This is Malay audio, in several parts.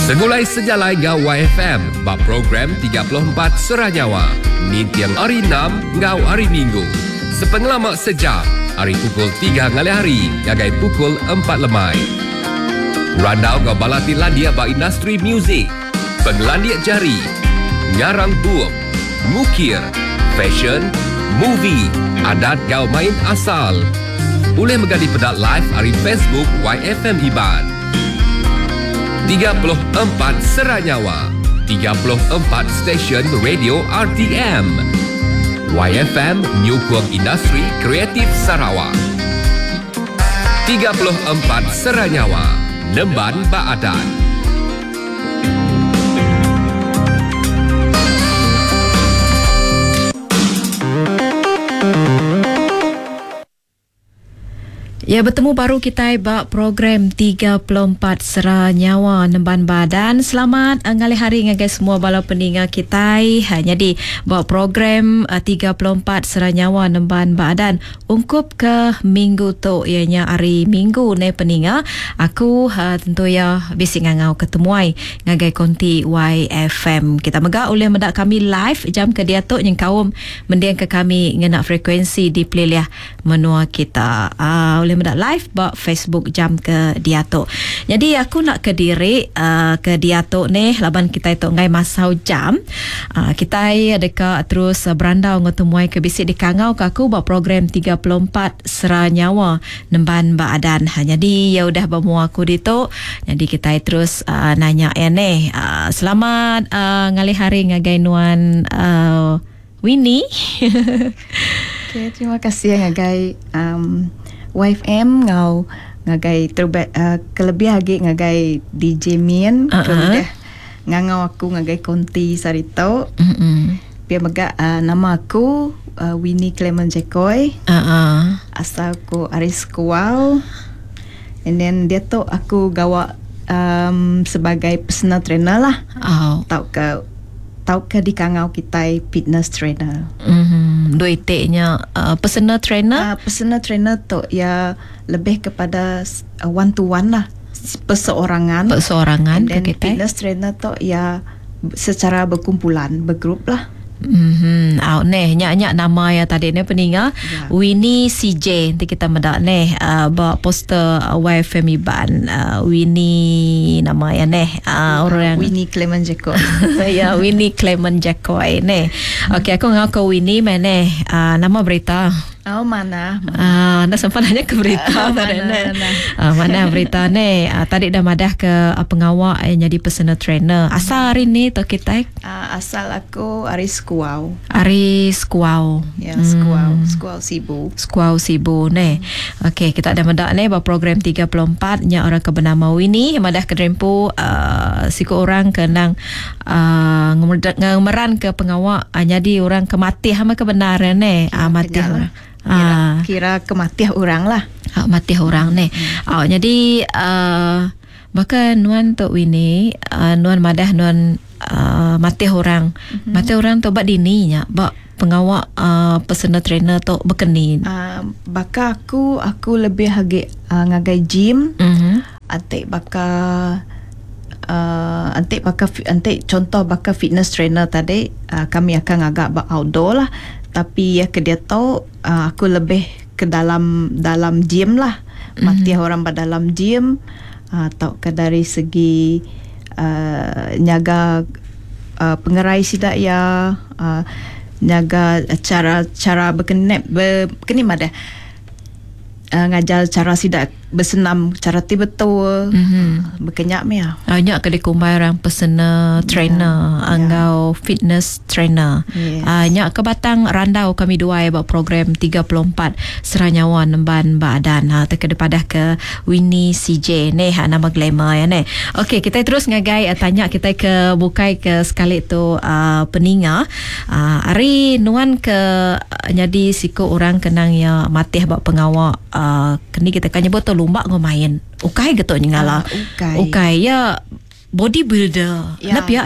Segulai sejalai ngau YFM, bab program 34 Seranyawa. Ni tiang hari 6 ngau hari Minggu. Sepengelamak sejak, hari pukul 3 ngalih hari, gagai pukul 4 lemai. Randau ngau balati landia ba industri muzik, penglandia jari, ngarang buuk, ngukir, fashion, movie, adat ngau main asal. Boleh megadi pedat live hari Facebook YFM Iban. 34 Seranyawa, 34 stesen radio RTM. YFM Nyukung Industri Kreatif Sarawak. 34 Seranyawa, Nemban Baadan. Ya, bertemu baru kita bak program 34 Seranyawa Nemban Badan. Selamat ngalih hari ngagai semua bala peninga kita. Hanya di bak program 34 Seranyawa Nemban Badan. Ungkup ke minggu tu ianya hari Minggu ne peninga. Aku tentu ya bising ngau ketemuai ngagai konti YFM. Kita mega oleh mendak kami live jam ke dia tu yang kaum mendiang ke kami ngenak frekuensi di playlist menua kita. Oleh mendak live bak Facebook jam ke dia tu. Jadi aku nak ke diri ke dia tu ni laban kita itu ngai masau jam. Kita adeka terus berandau ngotemuai ke bisik di kangau ke aku bak program 34 Seranyawa Nemban Baadan. Jadi ya udah bamu aku di tu. Jadi kita terus nanya ni selamat ngalih hari ngagai nuan Winnie. Okay, terima kasih ngagai YFM ngau ngagai terbaik kelebih lagi ngagai DJ Min kemudian ngangau aku ngagai konti sarito biar mega nama aku Winnie Clement Jekoy asal aku Aris Kual and then dia tu aku gawa sebagai personal trainer lah. Tahu ke di kangau kita fitness trainer. Dua itiknya personal trainer. Personal trainer tu ya lebih kepada one to one lah, perseorangan. Dan fitness trainer tu ya secara berkumpulan, bergrup lah. Nyak nama ya tadi ni peninga Winnie CJ. Nanti kita mendak ni bawa poster YFM Iban. Winnie nama ya ni orang Winnie Clement Jekoy. Ya, Winnie Clement Jekoy ni. Okey, aku ngaku Winnie mana nama berita. Oh, mana? Dah sempat nanya ke berita. Mana berita ni? Tadi dah madah ke pengawal yang jadi personal trainer. Asal hari ni tu kita? Asal aku Aris Kuau. Aris Kuau. Ya, Skuau Sibu. Skuau Sibu ni. Okey, kita ada madah ni bahawa program 34 nya orang ke bernama Winnie. Madah ke drempu siku orang kenang ngemeran ke pengawal jadi orang kemati hama kebenaran ni. Mati orang. Kira kematian orang lah. Mati orang ni. Jadi maka nuan tu Winnie nuan madah nuan mati orang. Mati orang tu bak dininya bak pengawal personal trainer tu berkenin. Baka aku lebih ngagai gym. Antik baka antik contoh baka fitness trainer tadi kami akan agak bak outdoor lah. Tapi ya ke dia tahu aku lebih ke dalam gym lah. Mati orang pada dalam gym atau ke dari segi nyaga pengerai sidak ya nyaga cara berkenim ada ngajar cara sidak bersenam cara betul berkenyak mea. Banyak ke dikumbai orang personal trainer, anggau fitness trainer. Nyak ke batang randau kami dua buat program 34 Seranyawa Nemban Baadan. Terkena padah ke Winnie CJ ni nama glamour ya ni. Okey, kita terus ngagai tanya kita ke bukai ke sekali tu peninga. Hari nuan ke jadi siku orang kenang ya matih buat pengawal kini kita kan nyebut tu lomba ngomain. Ukai gitu nyengala. Ukai ya bodybuilder. Ya, Nap ya.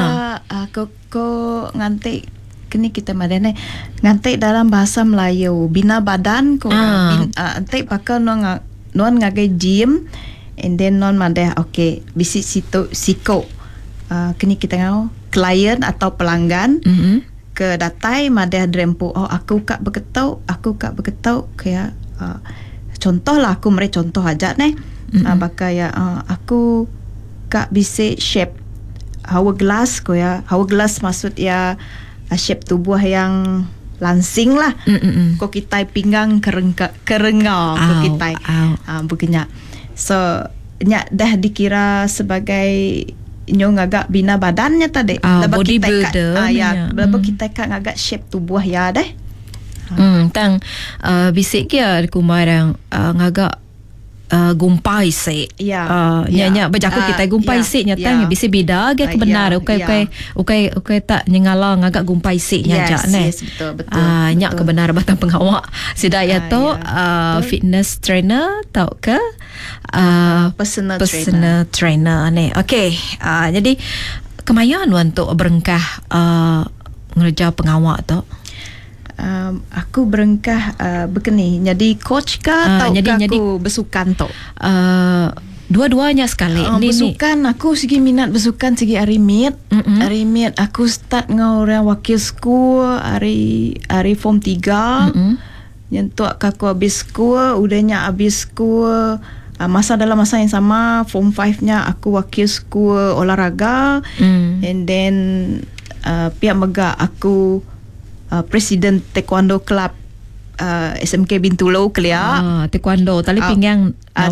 Ko nganti kini kita madane nganti dalam bahasa Melayu bina badan ko. Antai pakai nuan ngagai gym and then non madah okay bisi situ siko kini kita ngau klien atau pelanggan ke datai madah drempo aku kak bergetau kayak contoh lah aku meri contoh aja nih bakai ya aku kak bisi shape hourglass hourglass maksud ya shape tubuh yang langsing lah. Ko kita pinggang kerengau ko kita begini. So nya dah dikira sebagai ngagak bina badannya tadi. Bodybuilder. Lepas kita kan agak shape tubuh ya deh. Tang bisik ya kumarang ngagak gumpai se nya bajaku kita gumpai se nyata bisa bida ke benar okay tak nyengala ngagak gumpai se nya ja ne betul nya kebenar batang pengawak sidaya to fitness trainer tau ke personal trainer ne okey jadi kemayan untuk berengkah ngerja pengawak tu aku berengkah begini jadi coach kah atau jadi aku bersukan tu dua-duanya sekali bersukan aku segi minat bersukan segi arimit aku start ngau orang wakil school hari form 3 yang tu aku habis school udahnya habis school dalam masa yang sama form 5 nya aku wakil school olahraga and then pihak mega aku Presiden Taekwondo Club SMK Bintulu kelia Taekwondo tali pinggang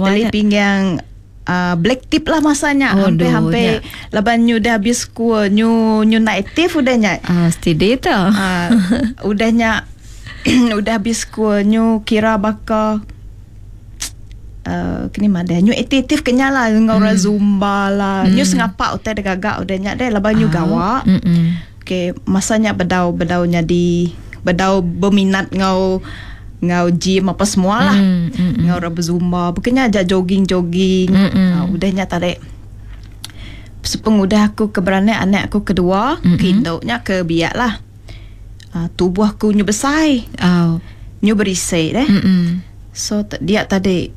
black tip lah masanya hampir laban nyu dah habis school nyu native udahnya steady tu udahnya udah habis school nyu kira bakal kini mana nyu aktif kenyala ngora zumba lah nyu sengapa utai gagak udahnya deh laban nyu gawa okay, masanya bedau berminat ngau gym apa semua lah ngau berzumba bukannya aja jogging udahnya tadi sepeng udah aku keberanian anak aku kedua keindoknya ke biak lah tubuh aku nyu besai nyu berisai deh so dia tadi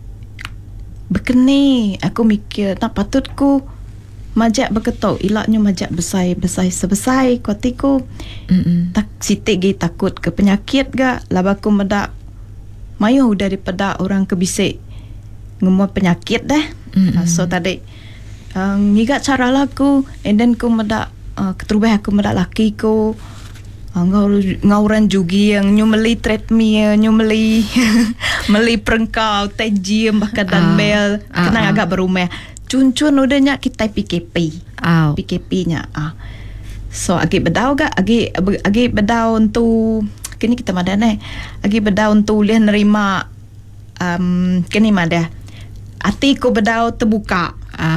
bekeni aku mikir tak patutku majak berketok ilaknya majak besai sebesai kuatiku tak sitik gi takut ke penyakit ga labaku medak mayu daripada orang kebisik ngemua penyakit dah so tadi ngigat cara laku and then ku medak keterubah aku medak laki ku ngauran jugi yang nyumeli treadmill nyumeli meli perengkau gym bahkan dumbbell kena agak berumah cun udahnya kita PKP nya so agi bedau ga agi bedau untuk kini kita madan agi bedau untuk lihat nerima kini madah ati ko bedau terbuka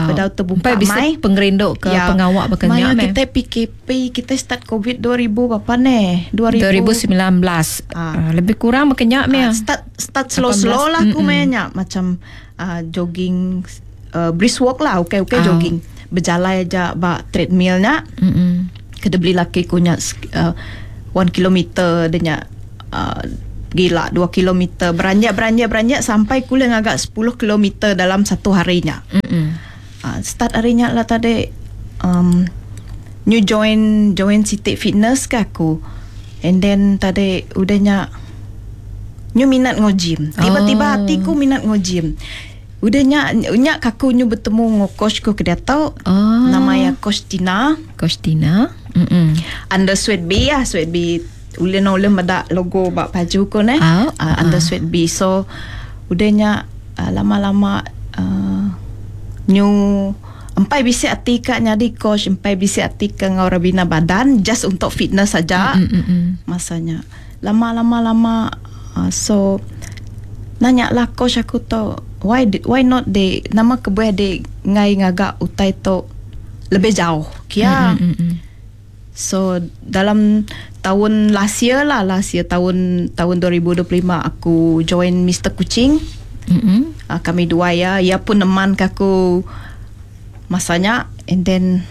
mai pengerinduk ke pengawak bekerja kita PKP kita start COVID 2000 berapa nih 2019 lebih kurang bekerja start slow lah aku mainnya macam jogging brisk walk lah jogging berjalan aja bak treadmillnya kada beli laki kunya 1 kilometer denya gila 2 kilometer beranjak sampai kuliah agak 10 kilometer dalam satu harinya start harinya lah tadi new join City Fitness ke aku and then tadi udahnya new minat ngojim tiba-tiba hatiku minat ngojim udahnya kaku nyu bertemu coach ko kedia tau namanya Coach Tina under Sweat B ulin ada logo bak baju ko under Sweat B so udahnya lama-lama nyu empai bisa atika nyadi coach empai bisa atika ngau bina badan just untuk fitness saja masanya lama so nanya lah coach aku tau why not they nama kebuah de ngai ngagak utai to lebih jauh kia so dalam tahun last year tahun 2025 aku join Mr. Kucing kami dua ya pun teman kaku masanya and then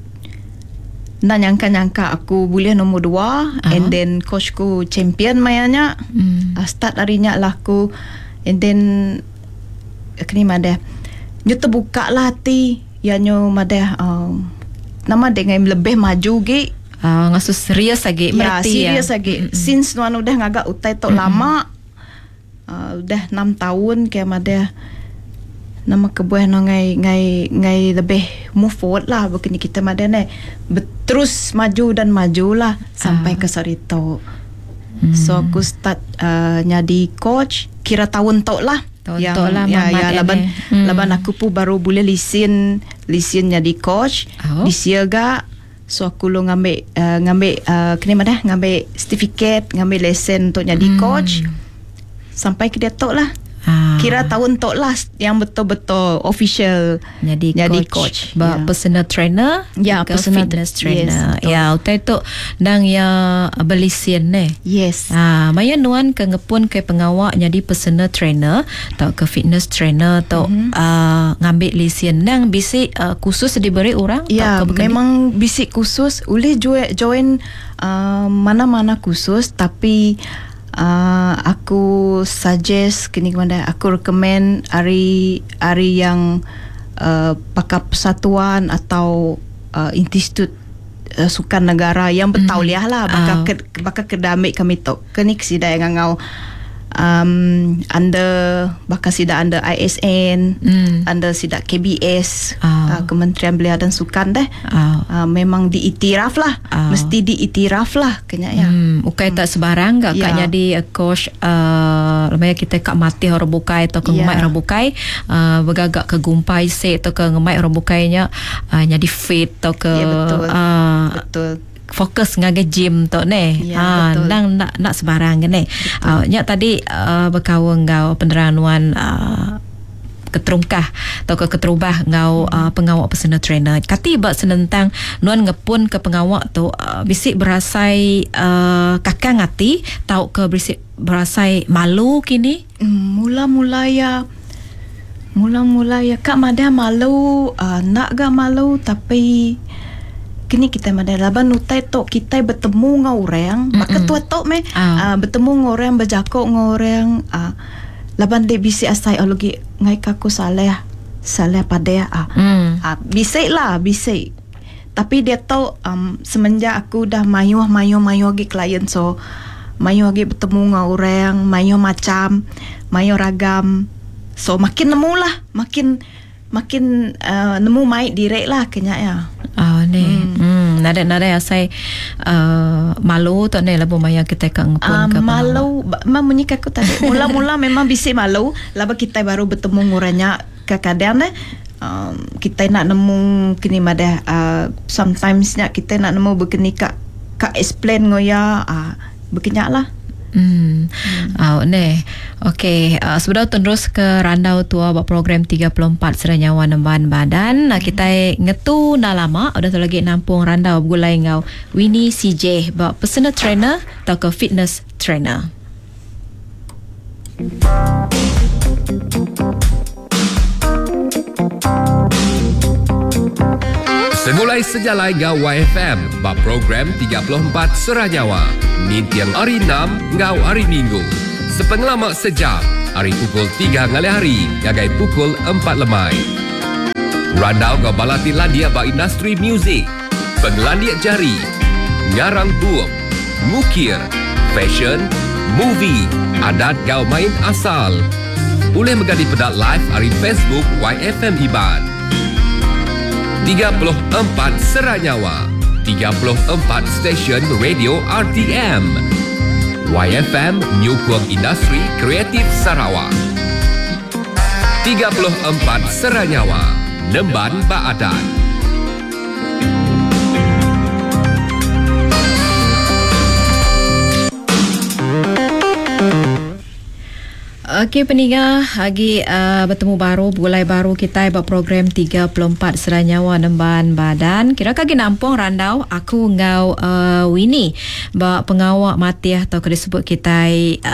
nak nyangka aku boleh nombor 2 and then coachku champion mayanya start harinya lah aku and then kini mana nyo terbuka lah hati ya nyo madah nama dengan lebih maju ge ngasu serius lagi ya berarti serius lagi since nuan udah ngagak utai tok lama udah 6 tahun kayak madah nama kebuah no ngai lebih move forward lah begini kita madah ne terus maju dan majulah sampai ke Sarito. So aku start jadi coach kira tahun tok lah. Tok lah laban aku pun baru boleh lisin jadi coach di siaga. So aku lo ngambil kini mana ngambil certificate, ngambil lesson untuk jadi coach sampai ke dia tok lah. Kira tahun tok lah yang betul-betul official jadi coach. Personal trainer, personal fitness trainer. Yes, utai tok nang ya belisian ne. Yes. Maya nuan ke ngepun ke pengawak jadi personal trainer atau ke fitness trainer atau ngambil lisian nang bisik khusus diberi orang. Ya, memang bisik khusus. Boleh join mana-mana khusus tapi aku suggest kini mana aku recommend hari yang pakar persatuan atau institut sukan negara yang bertauliah lah bakal kedamik kami tok kini kesida yang ngau under bakal sida under ISN under sida KBS Kementerian Belia dan Sukan deh memang diiktiraf lah mesti diiktiraf lah kayaknya ya ukai tak sebarang gak kak jadi coach lemaya kita kak mati orang bukai atau ke ngemai orang bukai bergagak ke gumpai se atau ke ngemai orang bukainya jadi fit atau ke betul fokus ngaga gym tu ne nang nak sebarang ne nya tadi berkawang ngau peneranuan keterungkah atau keterubah ngau pengawak personal trainer kati ba senentang nuan ngepun ke pengawak tu bisik berasai kakang ngati tau ke bisik berasai malu kini mula-mula ya kak madah malu nak gak malu tapi kini kita madah laban utai tok kita bertemu ngau orang maka tua tok me bertemu ngau orang berjakok ngau orang laban de bisi asai ologi ngai kaku saleh pada bisik tapi dia tahu semenjak aku dah mayu lagi klien so mayu lagi bertemu ngau orang mayu macam mayu ragam so makin nemu lah makin nemu mai direct lah kenya ya nada asai malu tu ne labu maya kita kang pun ke malu menyika aku tadi mula-mula memang bisik malu laba kita baru bertemu nguranya kadang kita nak nemu kini madah sometimes nya kita nak nemu begini kak explain ngoya bekenyak lah Okey, sudah terus ke randau tua buat program 34 Seranyawa Nemban Badan. Kita ngetu dah lama, udah tu lagi nampung randau gulai ngau Winnie CJ buat personal trainer atau ke fitness trainer. Semulai sejalai ngau YFM bab program 34 Seranyawa. Nintiang hari 6 ngau hari Minggu. Sepengelamak sejam hari pukul 3 ngali hari ngagai pukul 4 lemai. Randau ngau balati landia ba industri muzik, penglandia jari, ngarang buuk, mukir, fashion, movie, adat ngau main asal. Boleh megadi pedat live hari Facebook YFM Iban. 34 Seranyawa, 34 stesen radio RTM. YFM Nyukung Industri Kreatif Sarawak. 34 Seranyawa, Nemban Baadan. Okey peninggal lagi bertemu baru bulai baru kita buat program 34 Seranyawa Nemban Badan. Kira kagi nampung randau aku ngau Winnie buat pengawak mati atau kena sebut kita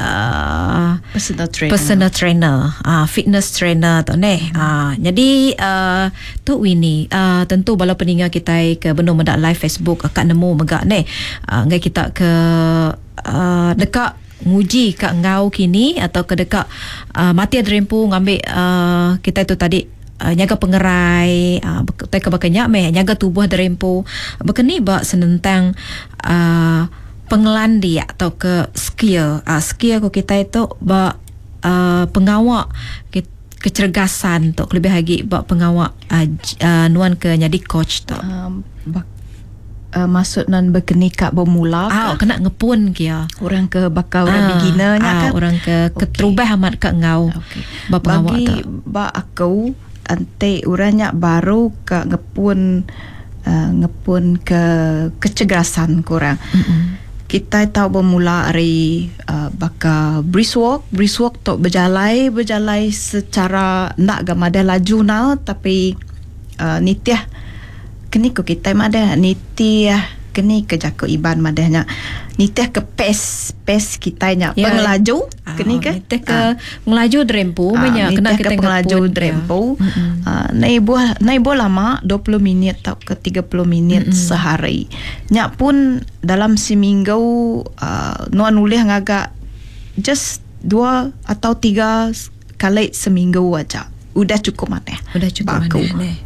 personal trainer fitness trainer tu ne. Jadi tu Winnie tentu bala peninggal kita ke benung medak live Facebook akan nemu megak ne. Ngai kita ke dekat nguji kat ngau kini atau ke dekat mati adrempu ngambil kita tu tadi nyaga pengerai bekai kebakannya meh nyaga tubuh derempo bekeni ba senentang pengelandi atau ke skill skill ko kita itu ba pengawak kecergasan tu lebih lagi ba pengawak nuan ke jadi coach tu maksud nan berkeni kak bermula kena ngepun kia orang ke bakal orang beginner kan orang ke keterubah amat kat ngau pengawak tu ba aku ante orangnya baru ke ngepun ke kecergasan kurang kita tahu bermula dari bakal brisk walk tu berjalai secara nak gamada laju now tapi nitiah kini ko kita madah nitiah kini ke jako iban madahnya nitiah ke pace kita nya pengelaju kini ke nitiah ke ngelaju drempo banyak kena kita pengelaju drempo naik lama 20 minit atau ke 30 minit sehari nya pun dalam seminggu nuan ulih ngagak just 2 atau 3 kali seminggu aja udah cukup mana nih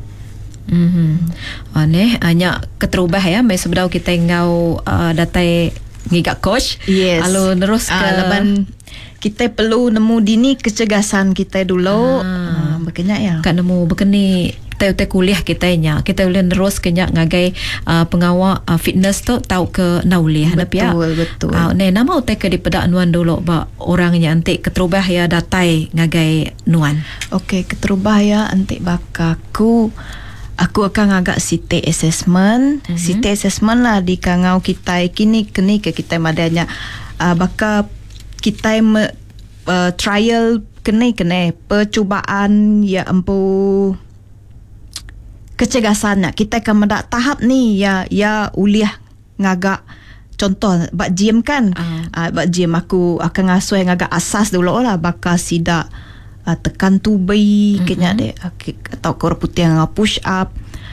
aneh hanya keterubah ya mai sebedau kita ngau datai ngigak coach lalu terus ke leban kita perlu nemu dini kecergasan kita dulu makanya ya kan nemu bekeni te kuliah kita boleh terus kenyak ngagai pengawal fitness tu tahu ke nauliah betul nama utai ke di pedak nuan dulu ba orangnya antik keterubah ya datai ngagai nuan okey keterubah ya antik bakaku aku akan agak city assessment city assessment lah di kangau kita kini ke kita madanya bakal kita trial kene percubaan ya empu kecergasannya kita akan mendak tahap ni ya uliah ngagak contoh bak gym kan bak gym aku akan ngasuh yang agak asas dulu lah bakal sidak tekan tubai kena deh atau kor putih yang push up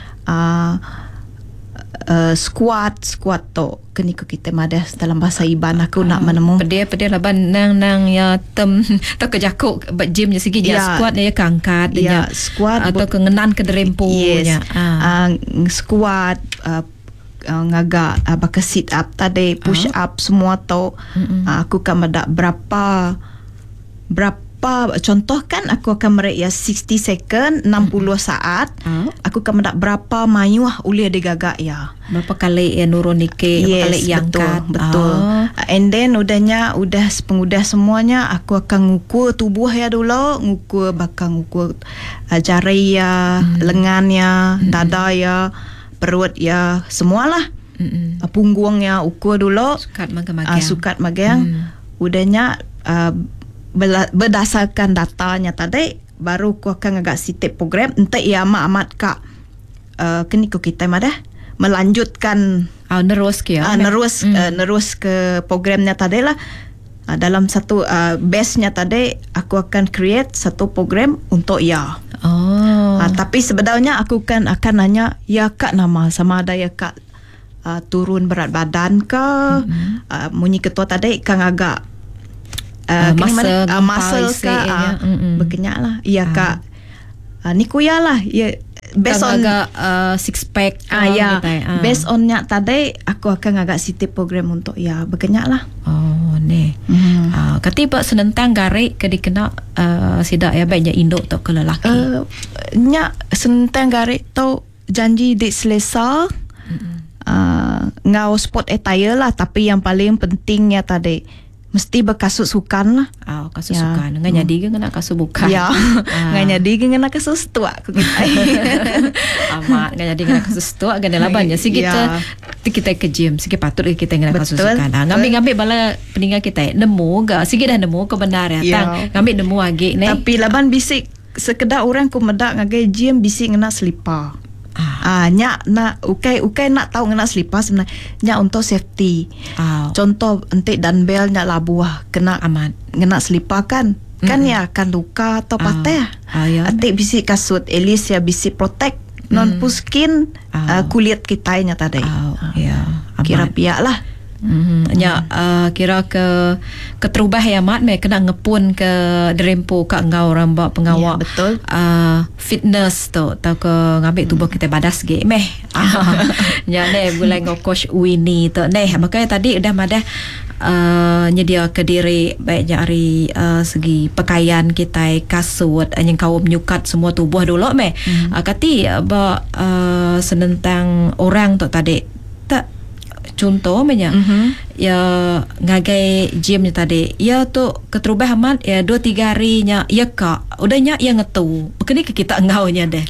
squat tu kini ko kita madah dalam bahasa iban aku nak menemu pedih laban nang ya tem tak kejakuk buat gym je segi squat ya kangkat squat atau kengenan ke derempo nya squat ngagak bakal sit up tadi push up semua tu aku kan madak berapa contoh kan aku akan merik ya 60 second 60 saat aku akan mendak berapa mayuah uliah digagak ya berapa kali ya nurun nike berapa kali angkat betul and then udah pengudah semuanya aku akan ngukur tubuh ya dulu bakal ngukur jari ya lengan ya dada ya perut ya semualah punggungnya ukur dulu sukat magang udahnya berdasarkan datanya tadi baru ku akan agak sitip program entah ia amat kak kini ku kita madah melanjutkan nerus ke programnya tadi lah dalam satu base-nya tadi aku akan create satu program untuk ya tapi sebenarnya aku akan nanya ya kak nama sama ada ya kak turun berat badan ke munyi ketua tadi kan agak muscle ke berkenyak lah iya kak ni kuya lah ya based on agak six pack based on nya tadi aku akan agak sitip program untuk ya berkenyak lah katiba senentang garik ke dikena sidak ya baiknya induk tu ke lelaki nya senentang garik tu janji di Selesa ngau sport attire lah tapi yang paling pentingnya tadi mesti berkasut sukan lah. Kasut sukan. Ngan jadi ke kena kasut bukan. Ya. Ngan jadi ke kena kasut setuak ke kita. Amat ngan jadi kena kasut setuak kan labannya. Si kita ke gym, si patut kita kena kasut sukan. Ngambil bala peninggal kita nemu ga, si dah nemu kebenaran tang. Ngambil nemu lagi ni. Tapi laban bisik sekedar orang ku medak ngagai gym bisik ngena selipar. Nyak nak ukai nak tahu ngena selipar sebenarnya nyak untuk safety. Contoh entik dumbbell nyak labuah kena aman ngena selipar kan ya akan luka atau patah. Entik bisi kasut at least ya bisi protect non puskin kulit kita nya tadi. Kira piak lah. Kira keterubah ya mat me kena ngepun ke derempo kak ngau rambak pengawak betul fitness tu tau ke ngambil tubuh kita badas ge meh. Ya ne mulai ngau coach Winnie tu ne. Makanya tadi udah madah nyedia ke diri baik dari segi pakaian kita, kasut yang kau menyukat semua tubuh dulu meh. Kati senentang orang tu tadi tak contoh banyak ya ngagai gym ni tadi ya tu keterubah amat ya 2-3 harinya ya kak udahnya ya ngetu kini ke kita engaunya deh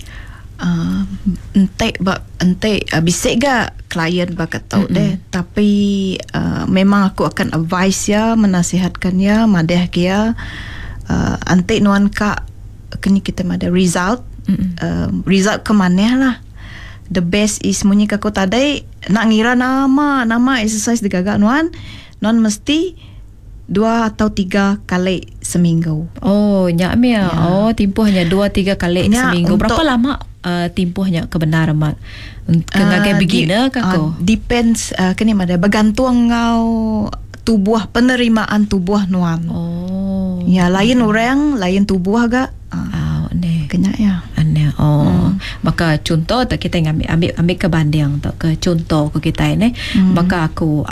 ente bisik ga klien bakat tahu deh tapi memang aku akan advice ya menasihatkan ya madeh kia ente nuan kak kini kita ada result result ke mana lah. The best is munyi kako tadi nak ngira nama exercise digagak non mesti 2 atau 3 kali seminggu. Oh nyak mia oh timpuhnya 2-3 kali seminggu. Berapa lama timpuhnya kebenar mak ngagai beginner kako? Depends kini ada bergantung ngau tubuh penerimaan tubuh nuan. Oh ya lain orang lain tubuh agak kenyak ya aneh. Maka contoh tak kita ambil ke banding tak ke contoh ke kita ini maka aku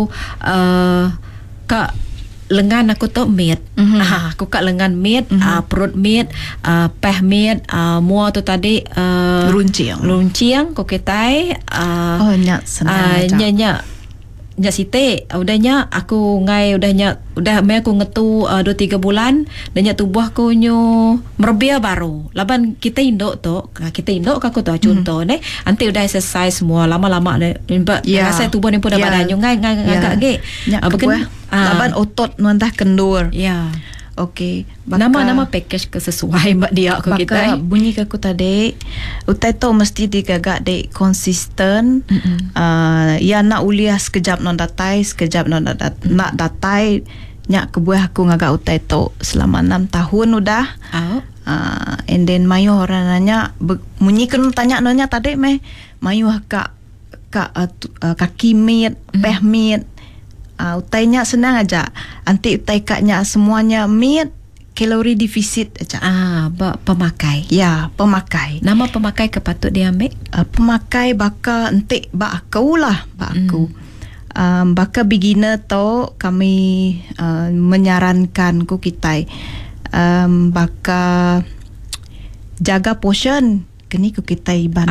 kak lengan aku tu meat aku kak lengan meat perut meat peh meat mua tu tadi runcing ko kita nyak senang nya site udahnya aku ngai udah me aku ngetu 2-3 bulan dan tubuh aku nyo merbia baru laban kita indok aku tu contoh ne anti udah exercise semua lama-lama ne rasa tubuh ni pun dah badan nyo ngai agak ge laban otot nuantah kendur okey nama package ke sesuai mbak dia aku kita bunyi ke aku tadi utai tu mesti digagak de konsisten ya nak uliah sekejap non datai nak datai nyak kebuah aku ngagak utai tu selama 6 tahun udah and then mayu orang nanya bunyi kena tanya nanya tadi meh mayu kaki meat peh meat utainya senang aja anti utai kaknya semuanya meat kalori deficit aja pemakai nama pemakai kepatut diambil pemakai baka entik aku lah aku baka beginner tu kami menyarankan ku kita baka jaga portion kini ku kita iban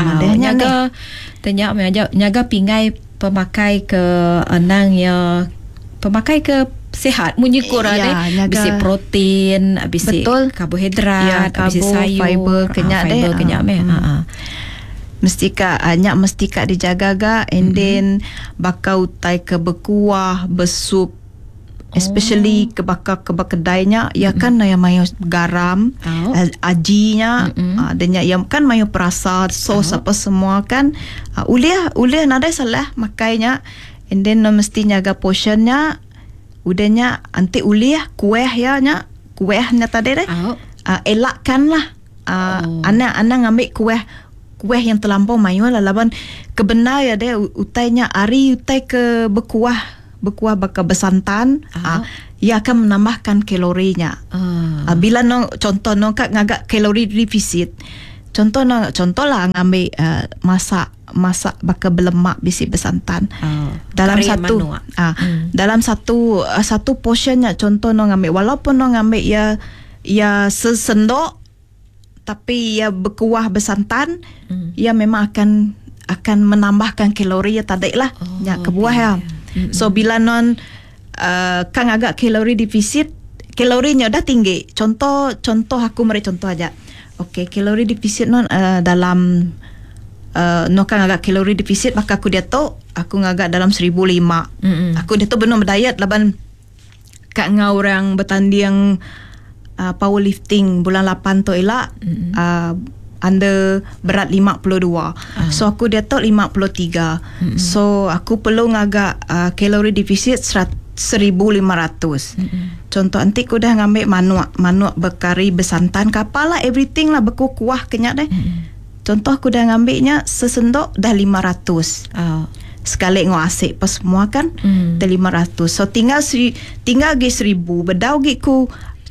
nyaga pingai pemakai ke enang ya pemakai ke sihat munyi kurang bisi protein bisi karbohidrat bisi sayur fiber kenyak mesti kak dijaga ga and then bakau utai ke berkuah bersup especially ke kedainya ya kan ya mayo garam ajinya dan ya kan mayo perasa sos apa semua kan uliah nada salah makainya and then mesti jaga portionnya udahnya anti uliah kuehnya tadi deh elakkan lah anak ngambil kueh yang terlampau mayo lah laban kebenar ya deh utainya ari utai ke berkuah bakal bersantan ia akan menambahkan kalorinya bila contoh kak ngagak kalori deficit contoh lah ngambil masak bakal berlemak bisi bersantan dalam satu portionnya contoh ngambil walaupun ngambil ya sesendok tapi ya berkuah bersantan ya memang akan menambahkan kalori ya tadi lah kebuah ya. So bila kan agak kalori deficit kalorinya dah tinggi contoh aku mari contoh aja okey kalori deficit dalam kan agak kalori deficit maka aku dia tu aku ngagak dalam 1,500 aku dia tu benar berdiet laban kak ngau orang bertanding powerlifting bulan 8 tu elak under berat 52 so aku dia tu 53 so aku perlu ngagak kalori deficit 1,500 contoh nanti aku dah ngambil manuak berkari bersantan kapalah everything lah berkuah kenyak deh contoh aku dah ngambilnya sesendok dah 500 sekali ngau asik pas semua kan dah 500 so tinggal gi 1,000 berdau gi ku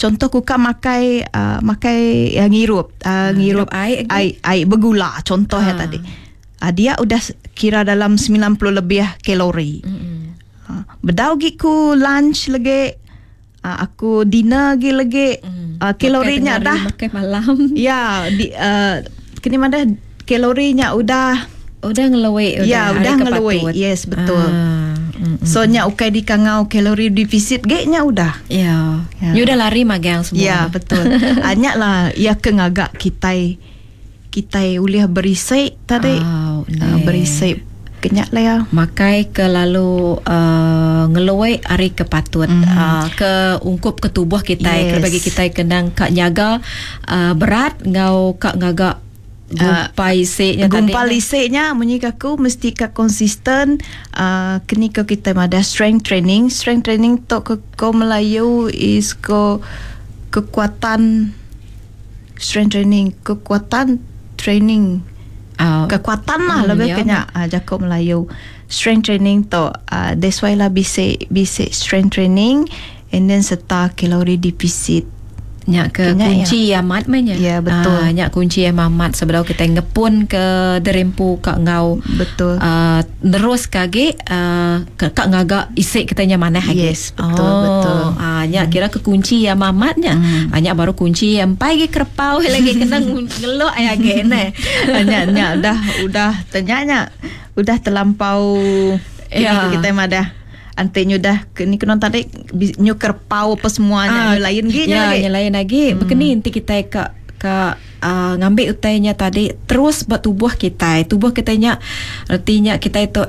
contoh kuka makai ngirup air bergula contohnya tadi. Dia udah kira dalam 90 lebih kalori. Bedau ku lunch lagi, aku dinner lagi kalorinya dah makan malam. Ya, kini mana kalorinya udah ngelewek. Udah ngelewek. Yes, betul. So nya ukai di kangau kalori defisit nya udah. Ya. Nya udah lari magang semua. Ya, betul. Anya lah ya kengagak kita uliah berisik tadi. Berisik kenyak lah ya. Makai ke lalu ngelewek hari kepatut ke ungkup ke tubuh kita. Yes. Bagi kita kenang kak nyaga berat ngau kak ngagak gumpai isiknya tadi. Gumpai isiknya menyikaku mesti ka konsisten. Kini ko kita ada strength training to ko Melayu is ko kekuatan strength training, kekuatan training. Kekuatan lah lebih kena Jakob Melayu strength training to that's why lah bisa strength training and then serta kalori deficit. Nyak ke kunci amat mainnya. Ya, betul. Nyak kunci amat sebelum kita ngepun ke derempu kak ngau. Betul. Terus kage kak ngaga isik kitanya mana lagi. Yes, betul. Nyak kira ke kunci amatnya. Nyak baru kunci yang pagi kerpau lagi kena ngelok ayah gene. Nyak udah ternyata udah terlampau kita madah. Antenya dah ni kena tadi nyu kerpau apa semuanya lain lain lagi. Begini nanti kita ke ngambil utainya tadi terus buat tubuh kitanya artinya kita itu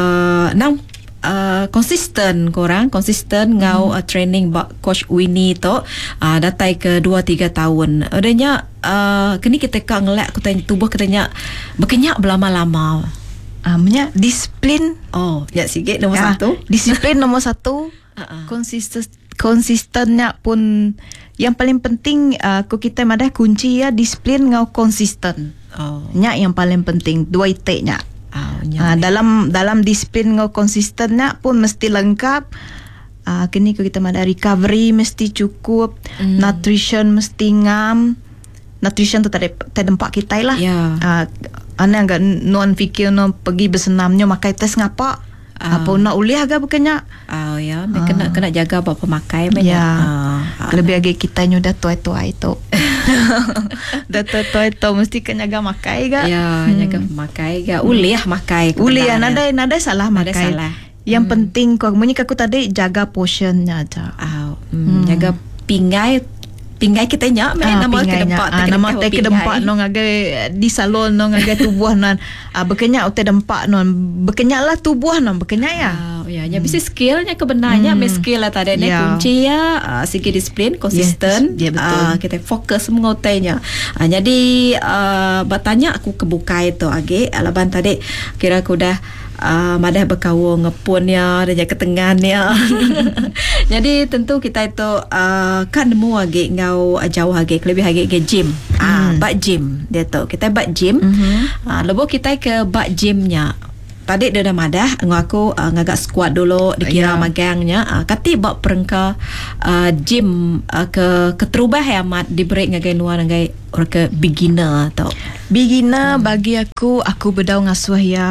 konsisten ngau training bak coach Winnie tu datai ke 2-3 tahun adanya kini kita ngelak tubuh kitanya berkenyak berlama-lama. Disiplin. Ya sikit nombor satu. Disiplin nombor satu. Konsistennya pun yang paling penting. Kita madah kunci ya disiplin ngau konsisten. Nya yang paling penting dua iteknya. Dalam disiplin ngau konsistennya pun mesti lengkap. Kini kita madah recovery mesti cukup, nutrition mesti ngam. Nutrition tu terdempak kita lah. Ana agak non fikir non pergi bersenamnya makai tes ngapa apa nak uliah agak bukannya kena jaga apa pemakai lebih lagi kita dah tua itu dah tua itu mesti kena jaga makai ga jaga makai ga uliah nada salah makai yang penting kau aku tadi jaga portionnya aja jaga pinggai kita nyak nama ke dempak nong agak di salon nong agak tubuh non bekenyak utai dempak non bekenyak lah tubuh non bekenyak ya bisa skillnya kebenarnya skill lah tadi kunci segi disiplin konsisten kita fokus semua utainya jadi bertanya aku kebuka itu age alaban tadi kira aku dah madah berkawa ngepunnya dan jaga tengannya. Jadi tentu kita itu kan nemu lagi ngau jauh lagi lebih lagi ke gym. Bak gym dia tu. Kita bak gym. Lepas kita ke bak gymnya. Tadi dia dah madah ngaku ngagak squat dulu dikira magangnya. Kati bak perengka gym ke terubah ya mat di break ngagai nuan ngagai orang ke beginner tau. Beginner bagi aku bedau ngasuh ya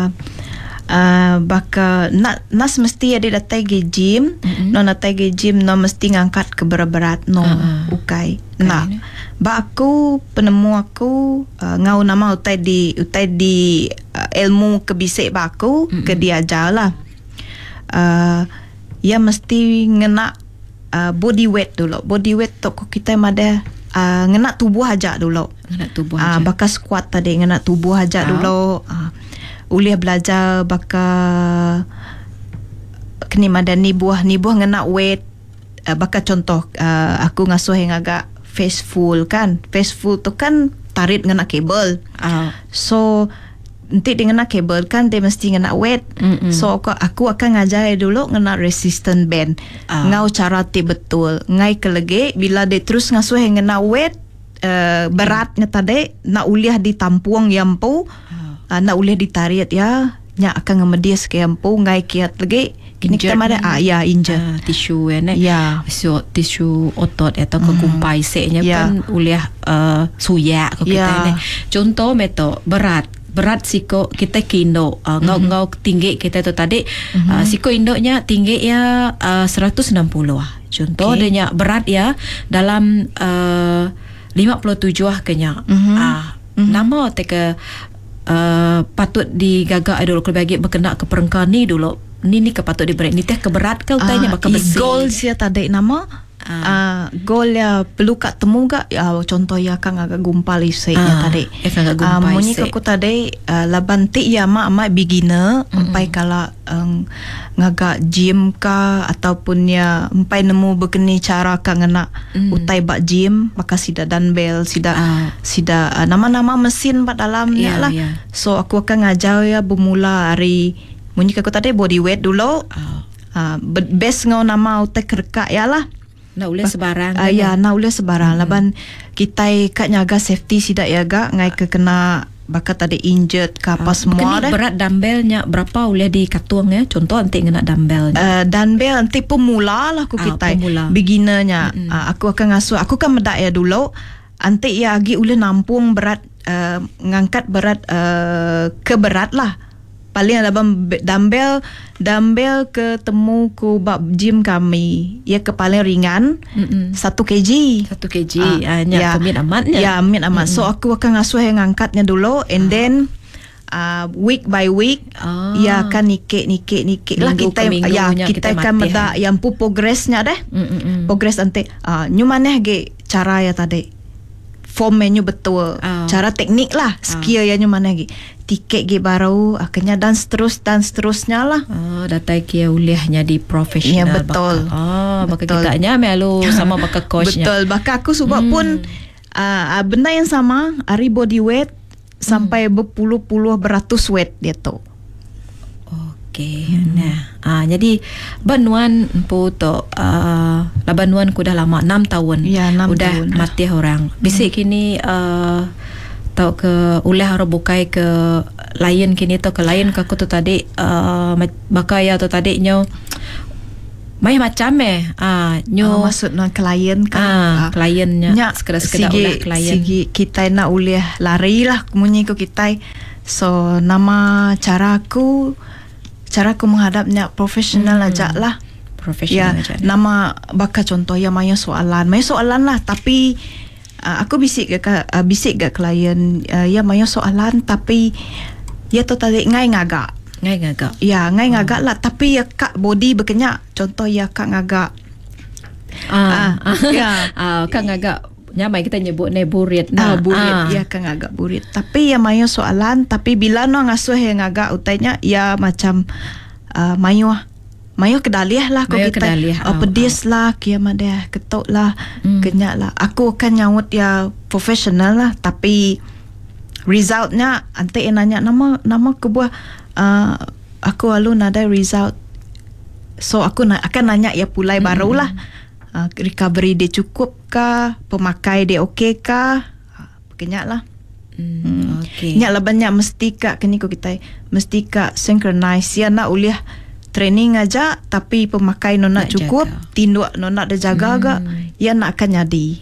baka nas mesti ada datai ke gym datai ke gym mesti ngangkat ke berat-berat ukai ba aku penemu aku ngau nama utai di ilmu kebisik ba aku ke diajar lah ya mesti ngena body weight dulu tu kita ada ngena tubuh aja dulu baka squat tadi ngena tubuh aja dulu uliah belajar baka kini ada ni buah ngena weight baka contoh aku ngasuh yang agak faceful tu kan tarik ngena kabel so nanti dengan kabel kan dia mesti ngena weight so aku akan ngajar dulu ngena resistant band ngau cara ti betul ngai kelege bila dia terus ngasuh yang ngena weight beratnya tadi nak uliah ditampuang yampu nak uliah ditarik ya nya akan ngemedias ke yampu ngai kiat lagi Kini kita ada injured. Tisu kan so tisu otot atau kegumpai seknya kan uliah suyak kita contoh meto berat siko kita kindo ngau tinggi kita tu tadi siko indoknya tinggi ya 160 contoh adanya berat ya dalam 57 kenya nama teka patut digagak dulu kalau bagi berkena ke perengkar ni dulu ni ke patut diberi ni teh keberat ke utanya bakal besi goal sia tadi nama goal ya perlu kat temu gak contoh ya kang agak gumpal isainya tadi munyi aku tadi laban ti ya mak beginner sampai kala ngagak gym ka ataupun ya sampai nemu begini cara kang ngena utai bak gym maka sida dumbbell sida nama-nama mesin pada dalamnya lah so aku akan ngajar ya bermula hari munyi aku tadi body weight dulu best ngau nama utai kerka ya lah nak boleh sebarang nak boleh sebarang laban kita kat nyaga safety sidak yaga ngai ke kena bakat ada injured ke apa semua dah berat dumbbellnya berapa boleh dikatung ya contoh nanti kena dumbbell nanti pemula lah aku kita beginnernya aku akan ngasuh aku kan medak ya dulu nanti ya agi boleh nampung berat ngangkat berat ke berat lah paling ada dumbbell ketemu ku bab gym kami ya ke paling ringan 1 kg ya amin amatnya ya amin amat so aku akan ngasuh yang ngangkatnya dulu and then week by week ya kan nikik lah kita akan meda yang pu progressnya deh progress nanti nyumaneh ge cara ya tadi form menu betul cara teknik lah skill ya nyumaneh ge tiket ge baru akhirnya dan seterusnya lah datai kia uliahnya di profesional ya betul baka kitanya melu sama baka coachnya betul baka aku sebab pun benda yang sama hari body weight sampai berpuluh-puluh beratus weight dia tu nah jadi banuan po to banuan ku dah lama 6 tahun udah mati orang bisik kini tau ke ulah harus bukai ke lain kini tau ke lain ke aku tu tadi bakaya tu tadi nyo macam nyo maksud non klien kan kliennya sekedar ulah klien sigi kita nak uliah lari lah munyi ko kita so nama caraku menghadapnya profesional aja lah profesional aja nama baka contoh ya mayo soalan lah tapi aku bisik ke klien ya mayo soalan tapi ya tu tadi ngai ngagak lah tapi ya kak body berkenyak contoh ya kak ngagak kak ngagak nyamai kita nyebut burit burit ya kak ngagak burit tapi ya mayo soalan tapi bila no ngasuh yang ngagak utainya ya macam mayo kedaliah lah kau kita pedis lah kiamat dia ketuk lah kenyak lah aku akan nyawut ya profesional lah tapi resultnya nanti nanya nama kebuah aku lalu nada result so aku akan nanya ya pulai baru lah recovery dia cukup kah pemakai dia okey kah kenyak lah nyak lah banyak mesti kak kini ko kita mesti kak synchronize ya nak uliah training aja tapi pemakai nona cukup tinduk nona ada jaga agak ya nak akan jadi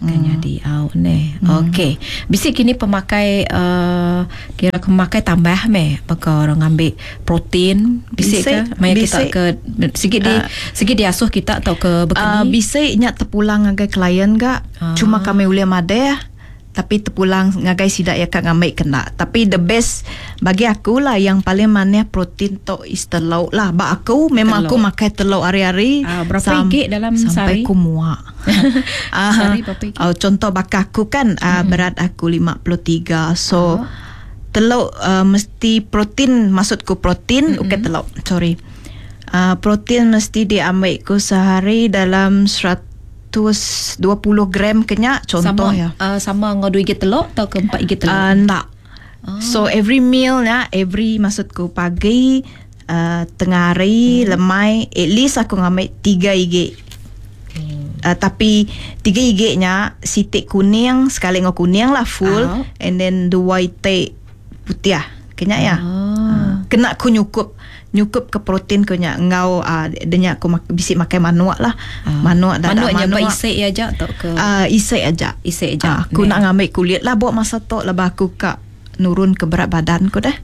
okey bisik kini pemakai kira pemakai tambah baka orang ambil protein bisik ke mai kita ke sikit diasuh kita atau ke bekini bisik nyak terpulang ngagai klien gak cuma kami uliah made tapi terpulang ngagai sidak ya kak ngambil kena tapi the best bagi aku lah yang paling manis protein to is telur lah aku memang aku makan telur hari-hari berapa igi dalam sampai sehari aku muak sehari berapa igi contoh baka aku kan berat aku 53 so telur mesti protein maksudku protein telur protein mesti diambil ku sehari dalam 120 gram kenyak contoh sama ngau 2 igi telur atau ke 4 igi telur tak so every meal every maksudku pagi tengah hari lemai at least aku ngambil 3 igi tapi 3 igi nya sitik kuning sekali ngau kuning lah full and then 2 itik putih kenyak ya kena aku nyukup ke protein ko nya ngau denya aku bisi makan manuak lah. Manuak nya ba isai aja tok ke isai aja aku nak ngambil kulit lah buat masa tok lah aku kak nurun ke berat badan ko dah.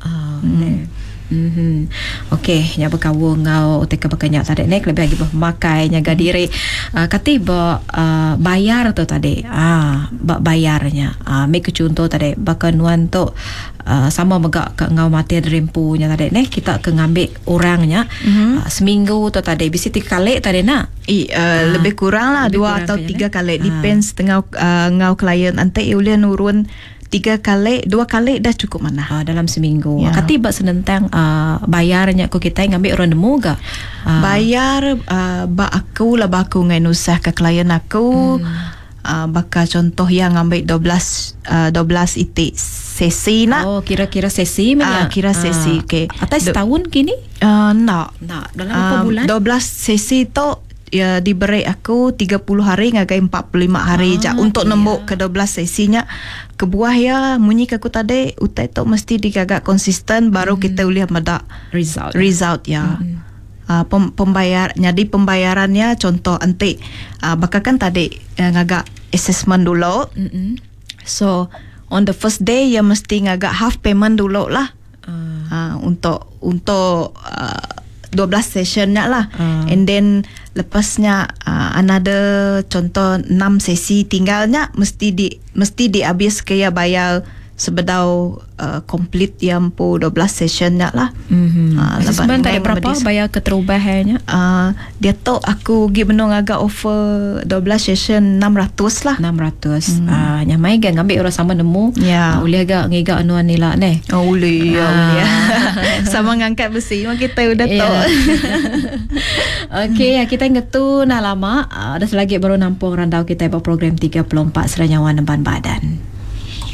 Okey, nya berkawu ngau teka berkenyak tadi nek lebih lagi memakai nyaga diri. Kati bayar tu tadi. Bayarnya. Make contoh tadi bakanuan tu sama megak ke ngau mati rempu nya tadi nek kita ke ngambil orangnya seminggu tu tadi bisi 3 kali tadi nak. Lebih kurang lah 2 atau 3 kali depends tengah ngau klien ante ulian nurun 2 kali dah cukup mana dalam seminggu. Kati bak senentang bayarnya aku kita ngambil orang demu gak? Bayar bak aku ngai nusah ke klien aku. Baka contoh yang ngambil 12 itik sesi nak. Kira-kira sesi mana? Kira sesi ke. Atas setahun kini? Nak dalam berapa bulan? 12 sesi tu ya diberi aku 30 hari ngagai 45 hari je untuk nembuk ke 12 sesinya. Kebuah ya munyi aku tadi utai tu mesti digagak konsisten baru kita lihat mada result ya. Pembayarannya contoh anti bakal kan tadi ngagak assessment dulu. So on the first day ya mesti ngagak half payment dulu lah. Untuk 12 sessionnya lah. And then lepasnya another contoh 6 sesi tinggalnya mesti dihabis kaya bayar sebedau complete yang po 12 sessionnya lah. Sebenarnya berapa bayar keterubahannya? Dia tu aku gi benong agak offer 12 session 600 lah. 600. Nyamai kan ngambil orang sama nemu. Boleh agak ngigak anuan nila ni. Boleh. Sama ngangkat besi memang kita udah tahu. Okey, kita ngetu nah lama. Dah selagi baru nampung randau kita buat program 34 Seranyawan Nemban Badan.